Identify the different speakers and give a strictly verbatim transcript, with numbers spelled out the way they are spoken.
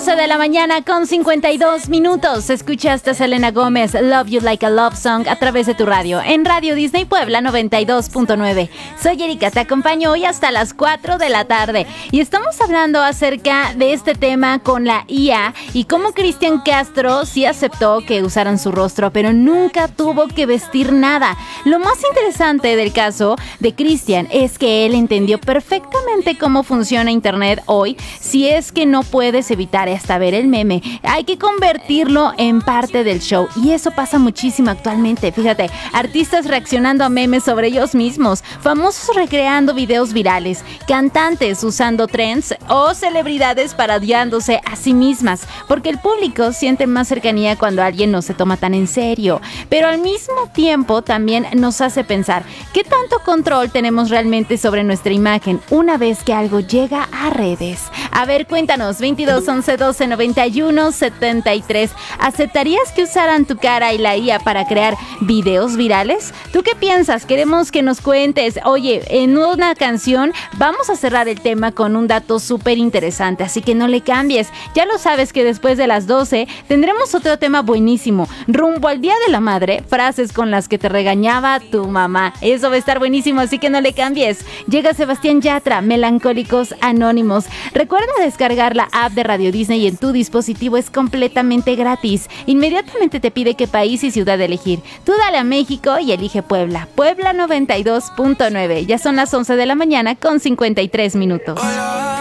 Speaker 1: once de la mañana con cincuenta y dos minutos. Escuchaste a Selena Gómez, Love You Like a Love Song, a través de tu radio, en Radio Disney Puebla noventa y dos punto nueve. Soy Erika, te acompaño hoy hasta las cuatro de la tarde y estamos hablando acerca de este tema con la I A y cómo Cristian Castro sí aceptó que usaran su rostro, pero nunca tuvo que vestir nada. Lo más interesante del caso de Cristian es que él entendió perfectamente cómo funciona Internet hoy, si es que no puedes evitar hasta ver el meme. Hay que convertirlo en parte del show y eso pasa muchísimo actualmente. Fíjate, artistas reaccionando a memes sobre ellos mismos, famosos recreando videos virales, cantantes usando trends o celebridades parodiándose a sí mismas, porque el público siente más cercanía cuando alguien no se toma tan en serio, pero al mismo tiempo también nos hace pensar ¿qué tanto control tenemos realmente sobre nuestra imagen una vez que algo llega a redes? A ver, cuéntanos, veintidós once doce noventa y uno setenta y tres. ¿Aceptarías que usaran tu cara y la I A para crear videos virales? ¿Tú qué piensas? Queremos que nos cuentes. Oye, en una canción vamos a cerrar el tema con un dato súper interesante, así que no le cambies. Ya lo sabes que después de las doce tendremos otro tema buenísimo. Rumbo al Día de la Madre, frases con las que te regañaba tu mamá. Eso va a estar buenísimo, así que no le cambies. Llega Sebastián Yatra, Melancólicos Anónimos. Recuerda descargar la app de Radio Disney y en tu dispositivo es completamente gratis. Inmediatamente te pide qué país y ciudad elegir. Tú dale a México y elige Puebla. Puebla noventa y dos punto nueve. Ya son las once de la mañana con cincuenta y tres minutos.